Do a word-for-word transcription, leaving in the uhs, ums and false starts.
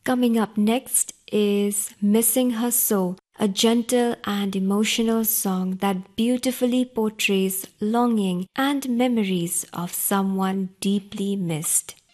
Coming up next is Missing Her So, a gentle and emotional song that beautifully portrays longing and memories of someone deeply missed.